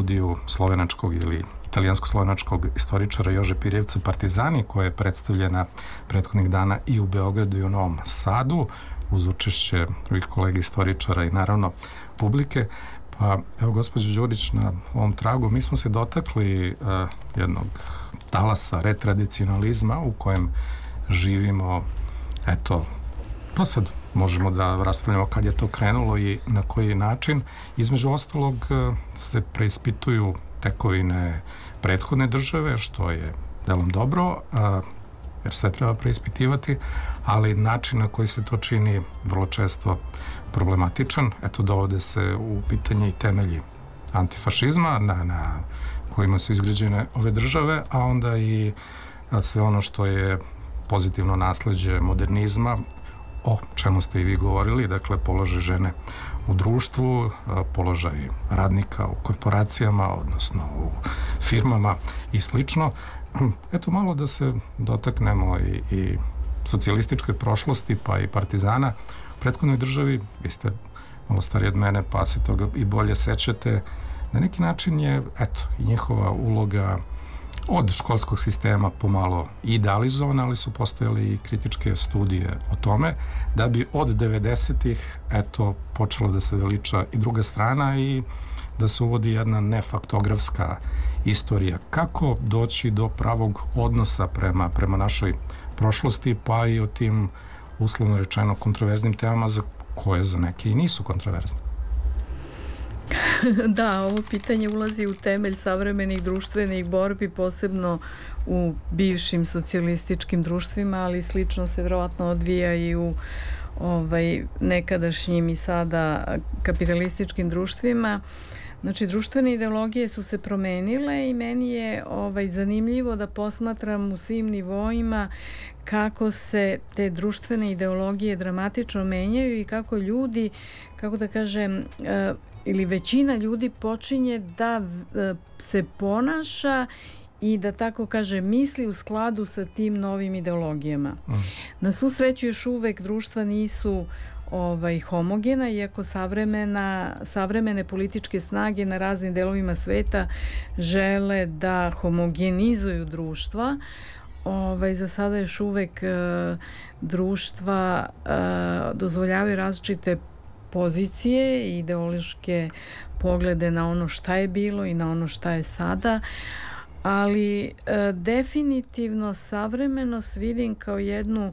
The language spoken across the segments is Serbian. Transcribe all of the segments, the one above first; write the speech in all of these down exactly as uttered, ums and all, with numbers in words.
studiju slovenačkog ili italijansko-slovenačkog istoričara Jože Pirjevca Partizani, koja je predstavljena prethodnih dana i u Beogradu i u Novom Sadu, uz učešće drugih kolega istoričara i naravno publike. Pa evo, gospođo Đurić, na ovom tragu mi smo se dotakli uh, jednog talasa retradicionalizma u kojem živimo, eto, pa sad možemo da raspravljamo kad je to krenulo i na koji način. Između ostalog se preispituju tekovine prethodne države, što je delom dobro, jer sve treba preispitivati, ali način na koji se to čini vrlo često problematičan. Eto, dovode se u pitanje i temelji antifašizma na, na kojima su izgrađene ove države, a onda i sve ono što je pozitivno nasleđe modernizma, o čemu ste i vi govorili, dakle položaj žene u društvu, položaj radnika u korporacijama, odnosno u firmama i slično. Eto, malo da se dotaknemo i, i socijalističke prošlosti, pa i partizana. U prethodnoj državi, vi ste malo stariji od mene, pa se toga i bolje sećate, na neki način je, eto, i njihova uloga od školskog sistema pomalo idealizovana, ali su postojale i kritičke studije o tome, da bi od devedesetih eto počela da se veliča i druga strana i da se uvodi jedna nefaktografska istorija. Kako doći do pravog odnosa prema, prema našoj prošlosti, pa i o tim uslovno rečeno kontroverznim temama za koje za neke i nisu kontroverzne? Da, ovo pitanje ulazi u temelj savremenih društvenih borbi, posebno u bivšim socijalističkim društvima, ali slično se vjerovatno odvija i u ovaj, nekadašnjim i sada kapitalističkim društvima. Znači, društvene ideologije su se promenile i meni je ovaj, zanimljivo da posmatram u svim nivoima kako se te društvene ideologije dramatično menjaju i kako ljudi, kako da kažem, ili većina ljudi počinje da se ponaša i da tako kaže misli u skladu sa tim novim ideologijama. Mm. Na svu sreću još uvek društva nisu ovaj, homogena, iako savremena, savremene političke snage na raznim delovima sveta žele da homogenizuju društva. Ovaj, za sada još uvek e, društva e, dozvoljavaju različite pozicije i ideološke poglede na ono šta je bilo i na ono šta je sada, ali e, definitivno savremenost vidim kao jednu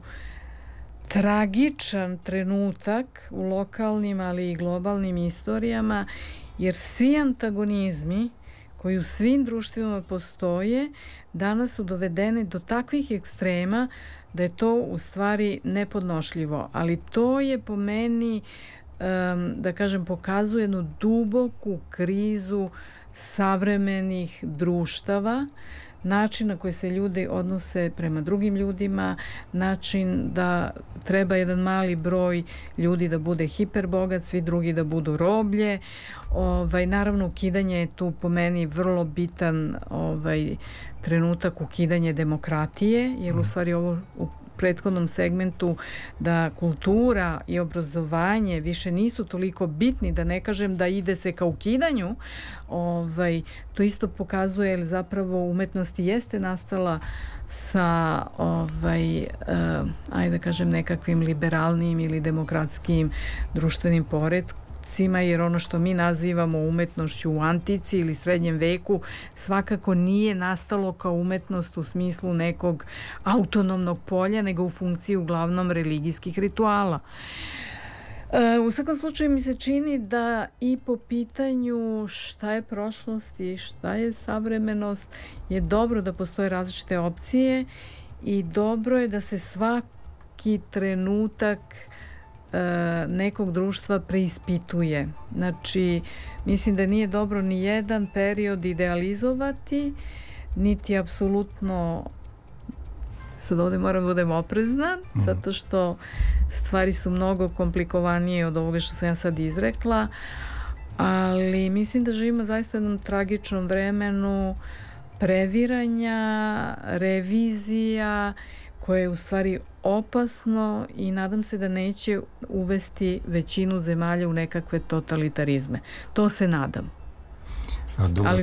tragičan trenutak u lokalnim, ali i globalnim istorijama, jer svi antagonizmi koji u svim društvima postoje danas su dovedeni do takvih ekstrema da je to u stvari nepodnošljivo, ali to je po meni Um, da kažem, pokazuje jednu duboku krizu savremenih društava, način na koji se ljudi odnose prema drugim ljudima, način da treba jedan mali broj ljudi da bude hiperbogat, svi drugi da budu roblje. Ovaj, naravno, ukidanje je tu po meni vrlo bitan ovaj, trenutak, ukidanje demokratije, jer u stvari ovo u prethodnom segmentu da kultura i obrazovanje više nisu toliko bitni, da ne kažem da ide se ka ukidanju, ovaj, to isto pokazuje, jer zapravo umetnost jeste nastala sa ovaj, uh, ajde da kažem nekakvim liberalnim ili demokratskim društvenim poretkom, jer ono što mi nazivamo umetnošću u antici ili srednjem veku svakako nije nastalo kao umetnost u smislu nekog autonomnog polja, nego u funkciji uglavnom religijskih rituala. E, u svakom slučaju mi se čini da i po pitanju šta je prošlost i šta je savremenost je dobro da postoje različite opcije i dobro je da se svaki trenutak nekog društva preispituje. Znači, mislim da nije dobro ni jedan period idealizovati, niti apsolutno, sad ovdje moram da budem oprezna, mm. zato što stvari su mnogo komplikovanije od ovoga što sam ja sad izrekla, ali mislim da živimo zaista u jednom tragičnom vremenu previranja, revizija, koje je u stvari opasno i nadam se da neće uvesti većinu zemalja u nekakve totalitarizme. To se nadam. Dugo, ali